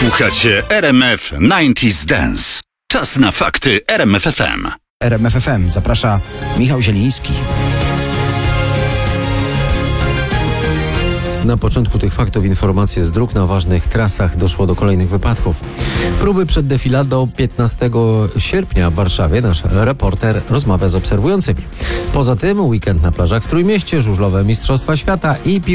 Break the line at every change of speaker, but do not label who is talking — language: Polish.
Słuchacie RMF 90s Dance. Czas na fakty RMF FM.
RMF FM zaprasza Michał Zieliński.
Na początku tych faktów informacje z dróg. Na ważnych trasach doszło do kolejnych wypadków. Próby przed defiladą 15 sierpnia w Warszawie. Nasz reporter rozmawia z obserwującymi. Poza tym weekend na plażach w Trójmieście, żużlowe Mistrzostwa Świata i